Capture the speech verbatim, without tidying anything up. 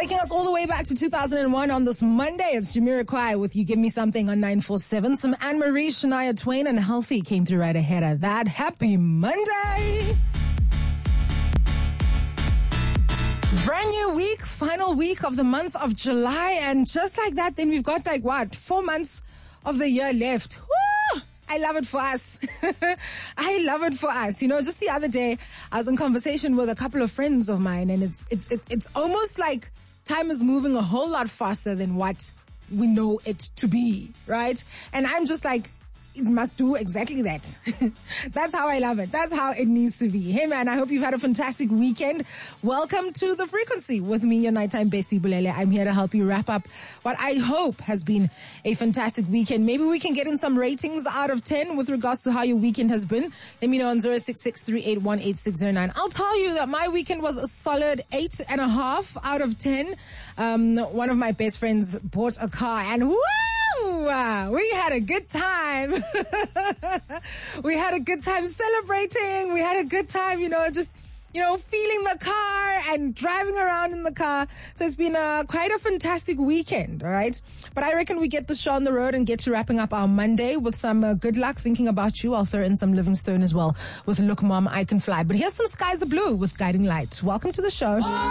Taking us all the way back to two thousand one on this Monday, it's Jamiroquai with You Give Me Something on nine four seven. Some Anne-Marie, Shania Twain, and Healthy came through right ahead of that. Happy Monday! Brand new week, final week of the month of July, and just like that, then we've got like what, four months of the year left. Woo! I love it for us. I love it for us. You know, just the other day, I was in conversation with a couple of friends of mine, and it's it's it, it's almost like time is moving a whole lot faster than what we know it to be, right? And I'm just like, it must do exactly that. That's how I love it. That's how it needs to be. Hey man, I hope you've had a fantastic weekend. Welcome to The Frequency with me, your nighttime bestie Bulele. I'm here to help you wrap up what I hope has been a fantastic weekend. Maybe we can get in some ratings out of ten with regards to how your weekend has been. Let me know on zero six six, three eight one, eight six zero nine. I'll tell you that my weekend was a solid eight and a half out of ten. Um, one of my best friends bought a car and woo! Wow, we had a good time. We had a good time celebrating. We had a good time, you know, just, you know, feeling the car and driving around in the car. So it's been a, quite a fantastic weekend, all right? But I reckon we get the show on the road and get to wrapping up our Monday with some uh, good luck thinking about you. I'll throw in some Livingstone as well with Look Mom, I Can Fly. But here's some Skies Are Blue with Guiding Light. Welcome to the show.